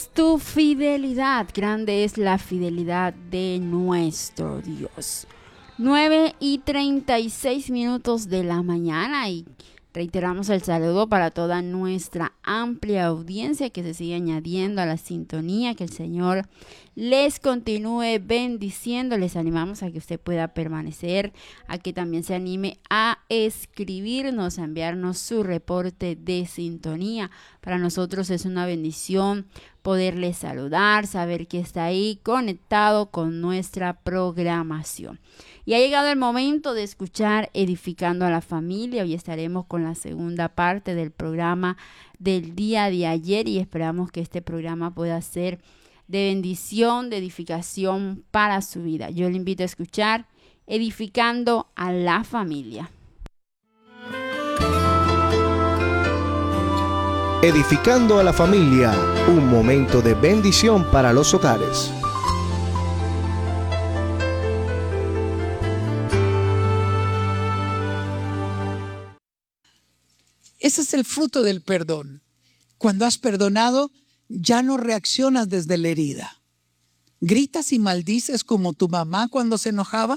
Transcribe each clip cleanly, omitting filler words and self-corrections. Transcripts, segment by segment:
Tu fidelidad, grande es la fidelidad de nuestro Dios. 9:36 de la mañana y reiteramos el saludo para toda nuestra amplia audiencia que se sigue añadiendo a la sintonía. Que el Señor les continúe bendiciendo. Les animamos a que usted pueda permanecer, a que también se anime a escribirnos, a enviarnos su reporte de sintonía. Para nosotros es una bendición poderle saludar, saber que está ahí conectado con nuestra programación. Y ha llegado el momento de escuchar Edificando a la Familia. Hoy estaremos con la segunda parte del programa del día de ayer y esperamos que este programa pueda ser de bendición, de edificación para su vida. Yo le invito a escuchar Edificando a la Familia. Edificando a la Familia, un momento de bendición para los hogares. Ese es el fruto del perdón. Cuando has perdonado, ya no reaccionas desde la herida. ¿Gritas y maldices como tu mamá cuando se enojaba?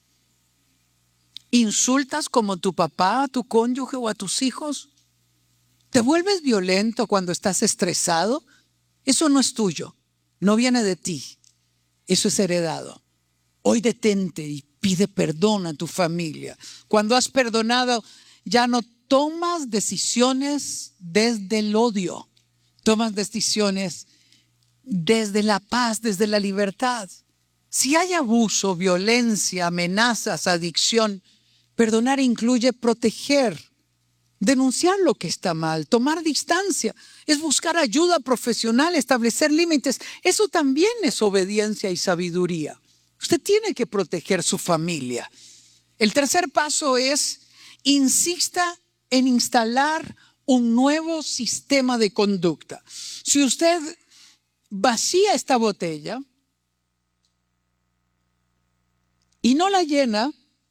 ¿Insultas como tu papá, a tu cónyuge o a tus hijos? ¿Te vuelves violento cuando estás estresado? Eso no es tuyo, no viene de ti. Eso es heredado. Hoy detente y pide perdón a tu familia. Cuando has perdonado, ya no tomas decisiones desde el odio. Tomas decisiones desde la paz, desde la libertad. Si hay abuso, violencia, amenazas, adicción, perdonar incluye proteger, denunciar lo que está mal, tomar distancia, es buscar ayuda profesional, establecer límites. Eso también es obediencia y sabiduría. Usted tiene que proteger su familia. El tercer paso es, insista en instalar un nuevo sistema de conducta. Si usted vacía esta botella y no la llena,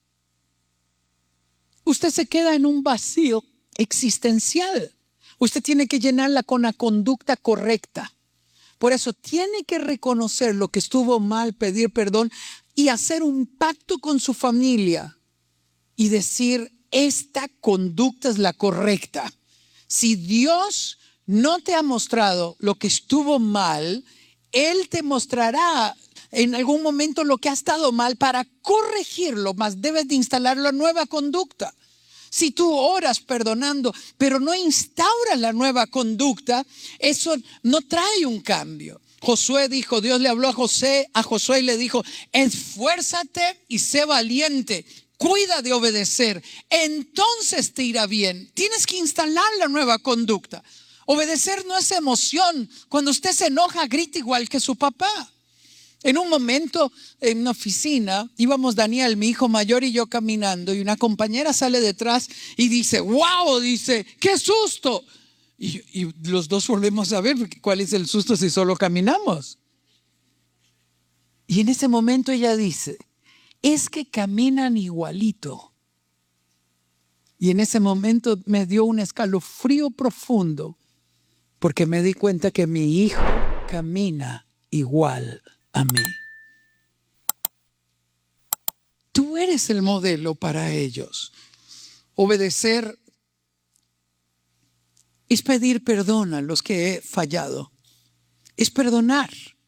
usted se queda en un vacío existencial. Usted tiene que llenarla con la conducta correcta. Por eso tiene que reconocer lo que estuvo mal, pedir perdón y hacer un pacto con su familia y decir, esta conducta es la correcta. Si Dios no te ha mostrado lo que estuvo mal, Él te mostrará en algún momento lo que ha estado mal para corregirlo, mas debes de instalar la nueva conducta. Si tú oras perdonando, pero no instauras la nueva conducta, eso no trae un cambio. Josué dijo, Dios le habló a Josué y le dijo, esfuérzate y sé valiente. Cuida de obedecer, entonces te irá bien. Tienes que instalar la nueva conducta. Obedecer no es emoción. Cuando usted se enoja, grita igual que su papá. En un momento, en una oficina, íbamos Daniel, mi hijo mayor y yo caminando, y una compañera sale detrás y dice, wow, dice, qué susto. Y los dos volvemos a ver cuál es el susto si solo caminamos. Y en ese momento ella dice, es que caminan igualito. Y en ese momento me dio un escalofrío profundo porque me di cuenta que mi hijo camina igual a mí. Tú eres el modelo para ellos. Obedecer es pedir perdón a los que he fallado. Es perdonar.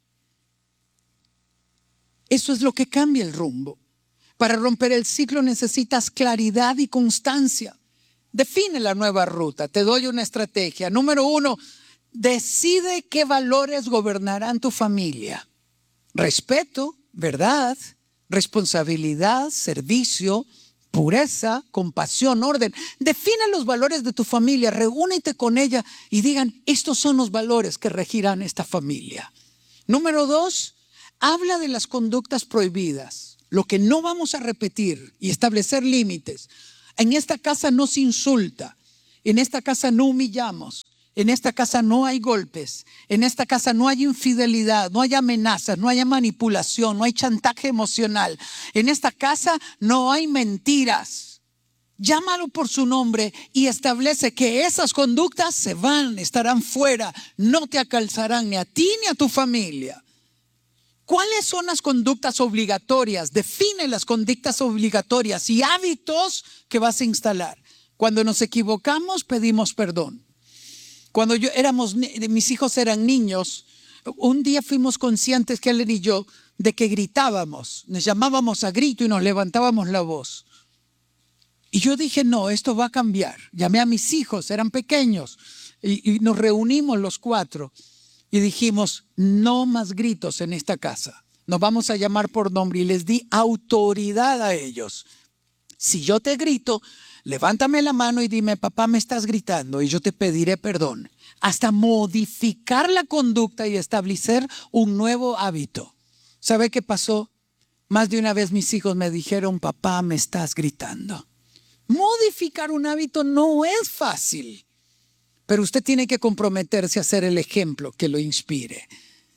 Eso es lo que cambia el rumbo. Para romper el ciclo necesitas claridad y constancia. Define la nueva ruta. Te doy una estrategia. Número 1, decide qué valores gobernarán tu familia. Respeto, verdad, responsabilidad, servicio, pureza, compasión, orden. Define los valores de tu familia. Reúnete con ella y digan, estos son los valores que regirán esta familia. Número 2, habla de las conductas prohibidas. Lo que no vamos a repetir y establecer límites. En esta casa no se insulta, en esta casa no humillamos, en esta casa no hay golpes, en esta casa no hay infidelidad, no hay amenazas, no hay manipulación, no hay chantaje emocional. En esta casa no hay mentiras. Llámalo por su nombre y establece que esas conductas se van, estarán fuera, no te alcanzarán ni a ti ni a tu familia. ¿Cuáles son las conductas obligatorias? Define las conductas obligatorias y hábitos que vas a instalar. Cuando nos equivocamos, pedimos perdón. Cuando mis hijos eran niños, un día fuimos conscientes, Kellen y yo, de que gritábamos, nos llamábamos a grito y nos levantábamos la voz. Y yo dije, no, esto va a cambiar. Llamé a mis hijos, eran pequeños, y nos reunimos los 4 y dijimos, no más gritos en esta casa. Nos vamos a llamar por nombre y les di autoridad a ellos. Si yo te grito, levántame la mano y dime, papá, me estás gritando y yo te pediré perdón. Hasta modificar la conducta y establecer un nuevo hábito. ¿Sabe qué pasó? Más de una vez mis hijos me dijeron, papá, me estás gritando. Modificar un hábito no es fácil, pero usted tiene que comprometerse a ser el ejemplo que lo inspire.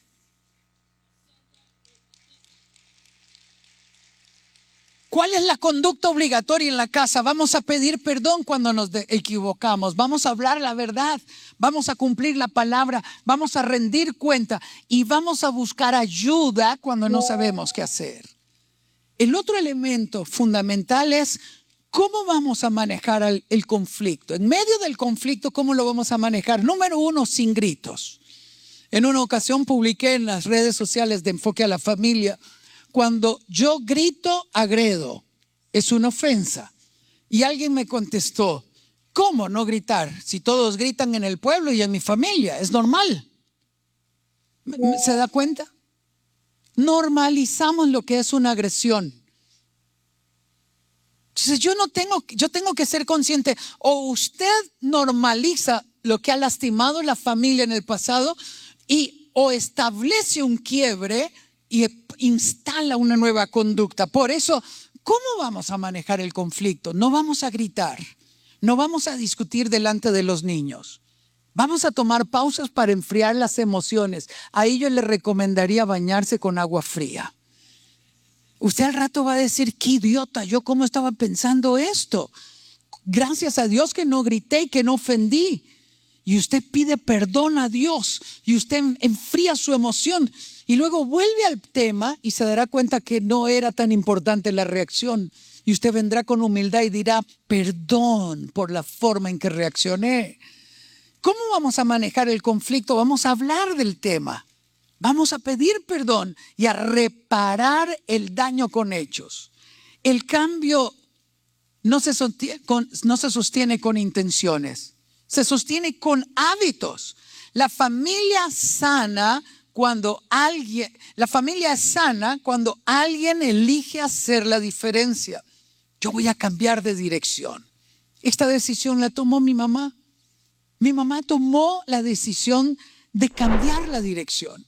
¿Cuál es la conducta obligatoria en la casa? Vamos a pedir perdón cuando nos equivocamos. Vamos a hablar la verdad. Vamos a cumplir la palabra. Vamos a rendir cuenta. Y vamos a buscar ayuda cuando no sabemos qué hacer. El otro elemento fundamental es cómo vamos a manejar el conflicto. En medio del conflicto, ¿cómo lo vamos a manejar? Número 1, sin gritos. En una ocasión publiqué en las redes sociales de Enfoque a la Familia, cuando yo grito, agredo. Es una ofensa. Y alguien me contestó, ¿cómo no gritar? Si todos gritan en el pueblo y en mi familia, es normal. ¿Se da cuenta? Normalizamos lo que es una agresión. Entonces yo tengo que ser consciente, o usted normaliza lo que ha lastimado la familia en el pasado o establece un quiebre y instala una nueva conducta. Por eso, ¿cómo vamos a manejar el conflicto? No vamos a gritar, no vamos a discutir delante de los niños. Vamos a tomar pausas para enfriar las emociones. Ahí yo le recomendaría bañarse con agua fría. Usted al rato va a decir, qué idiota, yo cómo estaba pensando esto. Gracias a Dios que no grité y que no ofendí. Y usted pide perdón a Dios y usted enfría su emoción y luego vuelve al tema y se dará cuenta que no era tan importante la reacción. Y usted vendrá con humildad y dirá, perdón por la forma en que reaccioné. ¿Cómo vamos a manejar el conflicto? Vamos a hablar del tema. Vamos a pedir perdón y a reparar el daño con hechos. El cambio no se sostiene con intenciones, se sostiene con hábitos. La familia es sana cuando alguien elige hacer la diferencia. Yo voy a cambiar de dirección. Esta decisión la tomó mi mamá. Mi mamá tomó la decisión de cambiar la dirección.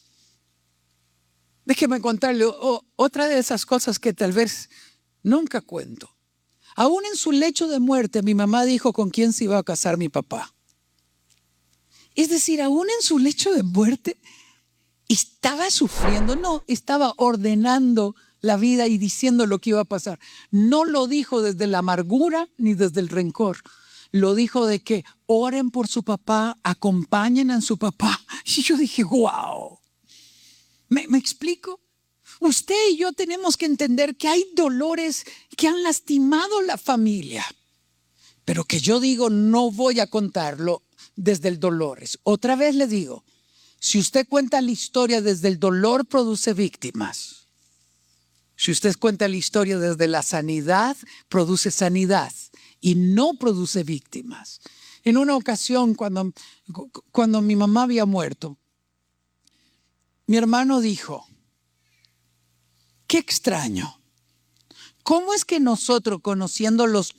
Déjeme contarle otra de esas cosas que tal vez nunca cuento. Aún en su lecho de muerte, mi mamá dijo con quién se iba a casar mi papá. Es decir, aún en su lecho de muerte, estaba sufriendo, no, estaba ordenando la vida y diciendo lo que iba a pasar. No lo dijo desde la amargura ni desde el rencor. Lo dijo de que oren por su papá, acompañen a su papá. Y yo dije, wow. ¿Me explico? Usted y yo tenemos que entender que hay dolores que han lastimado la familia, pero que yo digo no voy a contarlo desde el dolor. Otra vez le digo, si usted cuenta la historia desde el dolor, produce víctimas. Si usted cuenta la historia desde la sanidad, produce sanidad y no produce víctimas. En una ocasión, cuando mi mamá había muerto, mi hermano dijo, qué extraño. ¿Cómo es que nosotros conociendo los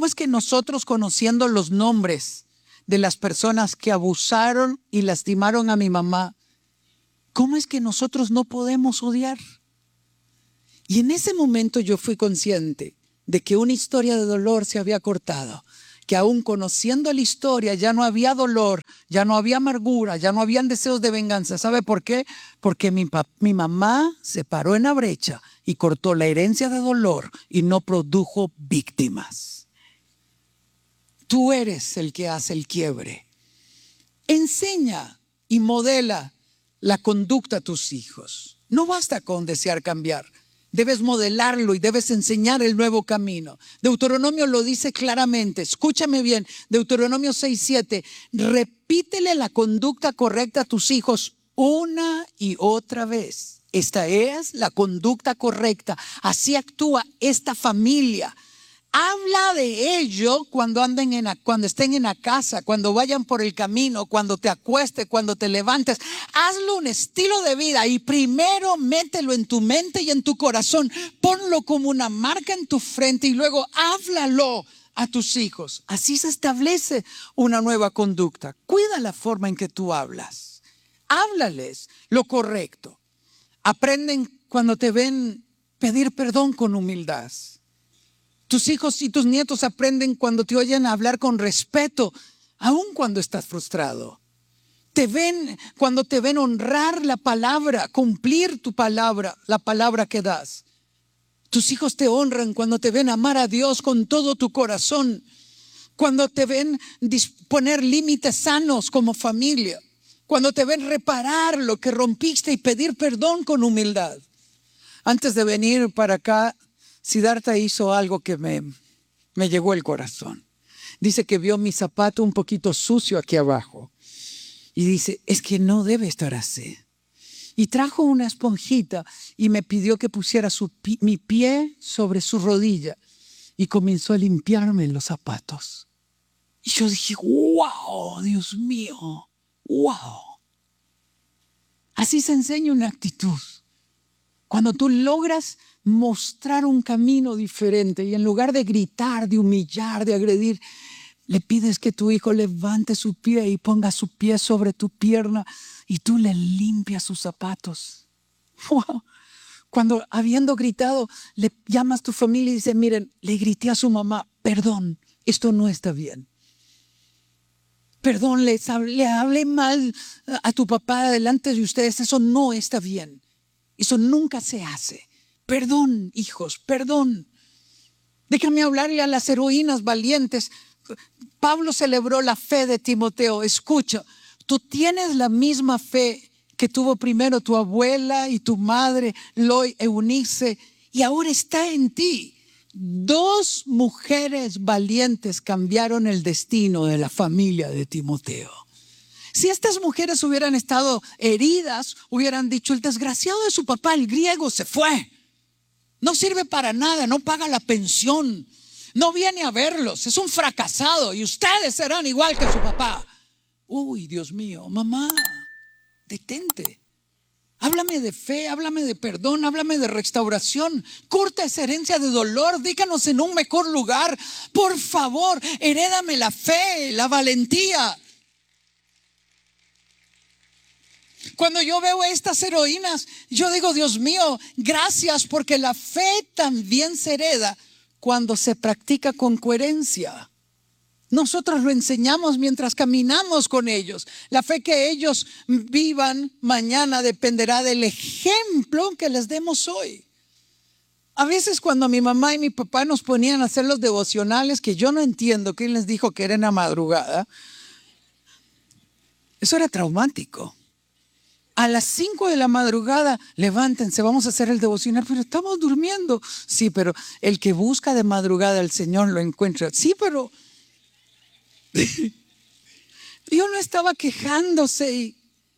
nombres de las personas que abusaron y lastimaron a mi mamá, cómo es que nosotros no podemos odiar? Y en ese momento yo fui consciente de que una historia de dolor se había cortado, que aún conociendo la historia ya no había dolor, ya no había amargura, ya no habían deseos de venganza. ¿Sabe por qué? Porque mi mamá se paró en la brecha y cortó la herencia de dolor y no produjo víctimas. Tú eres el que hace el quiebre. Enseña y modela la conducta a tus hijos. No basta con desear cambiar. Debes modelarlo y debes enseñar el nuevo camino. Deuteronomio lo dice claramente. Escúchame bien. Deuteronomio 6:7. Repítele la conducta correcta a tus hijos una y otra vez. Esta es la conducta correcta. Así actúa esta familia. Habla de ello cuando estén en la casa, cuando vayan por el camino, cuando te acuestes, cuando te levantes. Hazlo un estilo de vida y primero mételo en tu mente y en tu corazón. Ponlo como una marca en tu frente y luego háblalo a tus hijos. Así se establece una nueva conducta. Cuida la forma en que tú hablas. Háblales lo correcto. Aprenden cuando te ven pedir perdón con humildad. Tus hijos y tus nietos aprenden cuando te oyen hablar con respeto, aun cuando estás frustrado. Te ven cuando te ven honrar la palabra, cumplir tu palabra, la palabra que das. Tus hijos te honran cuando te ven amar a Dios con todo tu corazón, cuando te ven disponer límites sanos como familia, cuando te ven reparar lo que rompiste y pedir perdón con humildad. Antes de venir para acá, Siddhartha hizo algo que me llegó el corazón. Dice que vio mi zapato un poquito sucio aquí abajo. Y dice, es que no debe estar así. Y trajo una esponjita y me pidió que pusiera mi pie sobre su rodilla. Y comenzó a limpiarme los zapatos. Y yo dije, wow, Dios mío, wow. Así se enseña una actitud. Cuando tú logras mostrar un camino diferente y en lugar de gritar, de humillar, de agredir, le pides que tu hijo levante su pie y ponga su pie sobre tu pierna y tú le limpias sus zapatos. Wow. Cuando habiendo gritado, le llamas a tu familia y dices, miren, le grité a su mamá, perdón, esto no está bien. Perdón, le hablé mal a tu papá delante de ustedes, eso no está bien. Eso nunca se hace. Perdón, hijos, perdón. Déjame hablarle a las heroínas valientes. Pablo celebró la fe de Timoteo. Escucha, tú tienes la misma fe que tuvo primero tu abuela y tu madre, Eunice, y ahora está en ti. 2 mujeres valientes cambiaron el destino de la familia de Timoteo. Si estas mujeres hubieran estado heridas, hubieran dicho, el desgraciado de su papá, el griego, se fue. No sirve para nada, no paga la pensión, no viene a verlos, es un fracasado y ustedes serán igual que su papá. Uy, Dios mío, mamá, detente. Háblame de fe, háblame de perdón, háblame de restauración. Corta esa herencia de dolor, díganos en un mejor lugar. Por favor, herédame la fe, la valentía. Cuando yo veo a estas heroínas, yo digo, Dios mío, gracias, porque la fe también se hereda cuando se practica con coherencia. Nosotros lo enseñamos mientras caminamos con ellos. La fe que ellos vivan mañana dependerá del ejemplo que les demos hoy. A veces cuando mi mamá y mi papá nos ponían a hacer los devocionales, que yo no entiendo quién les dijo que era en la madrugada, eso era traumático. A las 5 de la madrugada, levántense, vamos a hacer el devocional, pero estamos durmiendo. Sí, pero el que busca de madrugada al Señor lo encuentra. Sí, pero yo no estaba quejándose.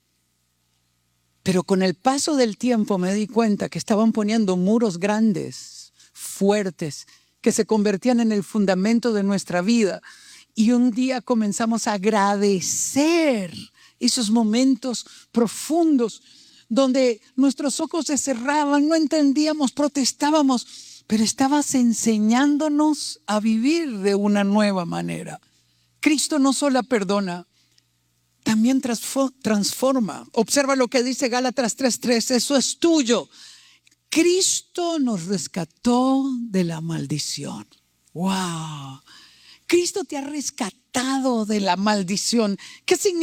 Pero con el paso del tiempo me di cuenta que estaban poniendo muros grandes, fuertes, que se convertían en el fundamento de nuestra vida. Y un día comenzamos a agradecer esos momentos profundos donde nuestros ojos se cerraban, no entendíamos, protestábamos, pero estabas enseñándonos a vivir de una nueva manera. Cristo no solo perdona, también transforma. Observa lo que dice Gálatas 3:3, eso es tuyo. Cristo nos rescató de la maldición. ¡Wow! Cristo te ha rescatado de la maldición. ¿Qué significa?